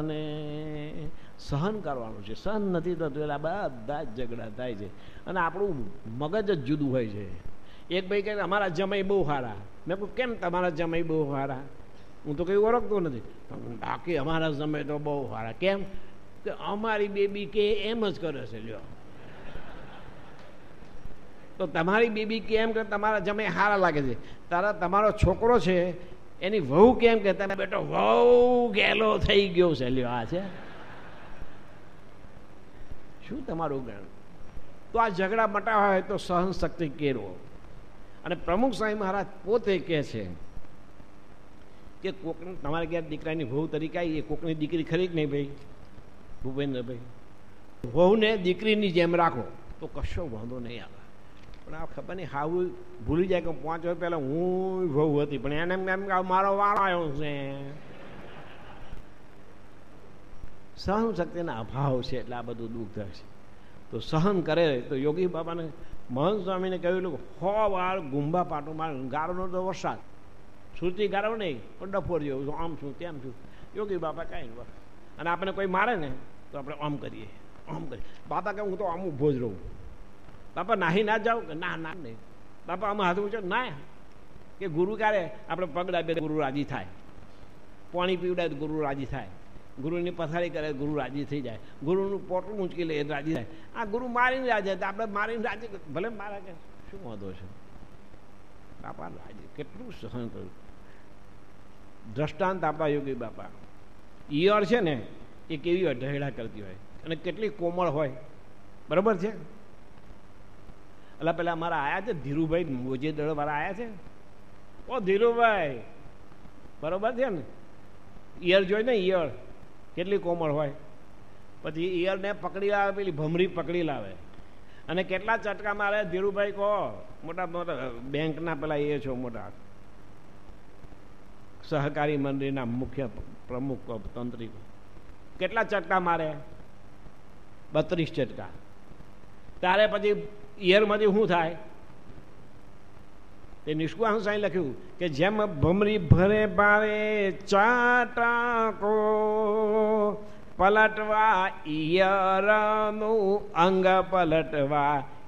ઝઘડાને સહન કરવાનું છે. સહન નથી થતું એટલે બધા જ ઝઘડા થાય છે. અને આપણું મગજ જ જુદું હોય છે. એક ભાઈ કહે અમારા જમાઈ બહુ સારા. મેં કહું કેમ તમારા જમાઈ બહુ સારા? હું તો કંઈ ઓળખતો નથી. બાકી અમારા જમાઈ તો બહુ સારા. કેમ કે અમારી બેબી કે એમ જ કરે છે. લ્યો, તો તમારી બેબી કેમ કે તમારા જમાઈ સારા લાગે છે, તમારો છોકરો છે એની વહુ કેમ કે તમે બેટો વહુ ગેલો થઈ ગયો છે. લ્યો, આ છે શું તમારું જ્ઞાન? તો આ ઝઘડા મટાવા હોય તો સહન શક્તિ કેળવો. અને પ્રમુખ સ્વામી મહારાજ પોતે કહે છે કે કોક તમારે ક્યાં દીકરાની વહુ તરીકે આવી, એ કોકની દીકરી ખરી જ નહીં ભાઈ ભૂપેન્દ્રભાઈ. વહુને દીકરીની જેમ રાખો તો કશો વાંધો નહીં આવે. પણ આ ખબર નહીં હાવું ભૂલી જાય કે 5 વર્ષ પહેલાં હું વહુ હતી, પણ એને એમ કે મારો વારો આવ્યો છે. સહન શક્તિના અભાવ છે એટલે આ બધું દુઃખ થાય છે. તો સહન કરે તો યોગી બાબાને મહંત સ્વામીને કહ્યું 100 વાર ગુંબા પાટું મારે. ગારોનો તો વરસાદ, સુરતી ગારો નહીં પણ ડફોર જેવું, આમ છું તેમ છું. યોગી બાપા કાંઈ નહીં. અને આપણે કોઈ મારે ને તો આપણે આમ કરીએ, આમ કરીએ. બાપા કે હું તો આમ ઊભો જ રહું. બાપા નાહી ના જાઓ કે ના ના નહીં. બાપા આમાં હાથ ઊંચો ના કે ગુરુ ક્યારે આપણે પગ ડાબે ગુરુ રાજી થાય, પાણી પીવડાય ગુરુ રાજી થાય, ગુરુની પથારી કરે ગુરુ રાજી થઈ જાય, ગુરુનું પોટલું ઊંચકી લે રાજી થાય. આ ગુરુ મારીને રાજી થાય, આપણે મારીને રાજી ભલે મારા કે શું વાંધો છે? બાપા રાજી કેટલું સહન કર્યું. દ્રષ્ટાંત આપણા યોગી બાપા. ઈયળ છે ને એ કેવી હોય, ઢહેડા કરતી હોય અને કેટલી કોમળ હોય. બરાબર છે? એટલે પેલા અમારા આવ્યા છે ધીરુભાઈ મોજે દળવાળા આવ્યા છે. ઓ ધીરુભાઈ, બરોબર છે ને? ઈયળ જોઈ ને, ઈયળ કેટલી કોમળ હોય. પછી ઈયળને પકડી લાવે, પેલી ભમરી પકડી લાવે અને કેટલા ચટકા મારે ધીરુભાઈ કહો. મોટા મોટા બેંકના પેલા એ છો, મોટા સહકારી મંડળીના મુખ્ય પ્રમુખ તંત્રી, કેટલા ચટકા મારે? 32 ચટકા. ત્યારે પછી ઈયળમાંથી શું થાય? તે નિષ્કુઆ સાંઈ લખ્યું કે જેમ ભમરી ભરે ભાવે ચાટાકો, પલટવા ઈયળનું અંગ પલટવા